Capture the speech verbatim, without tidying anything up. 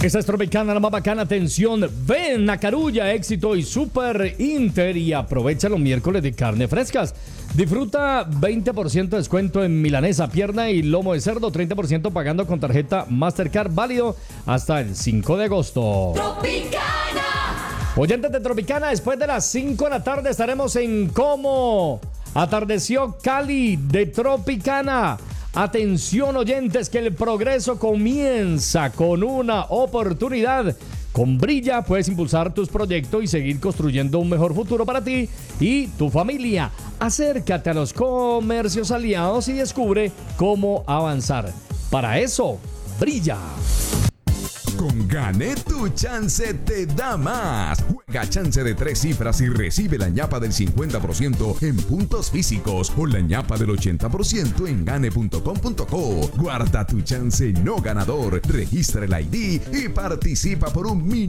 Esta es Tropicana, la más bacana. Atención, ven a Carulla, Éxito y Super Inter y aprovecha los miércoles de carne frescas. Disfruta veinte por ciento de descuento en milanesa, pierna y lomo de cerdo, treinta por ciento pagando con tarjeta Mastercard, válido hasta el cinco de agosto. Tropicana. Oyentes de Tropicana, después de las cinco de la tarde estaremos en Cómo atardeció Cali de Tropicana. Atención, oyentes, que el progreso comienza con una oportunidad. Con Brilla puedes impulsar tus proyectos y seguir construyendo un mejor futuro para ti y tu familia. Acércate a los comercios aliados y descubre cómo avanzar. Para eso, Brilla. Con Gane tu chance te da más. Juega chance de tres cifras y recibe la ñapa del cincuenta por ciento en puntos físicos o la ñapa del ochenta por ciento en gane punto com punto co. Guarda tu chance no ganador. Registra el I D y participa por un mini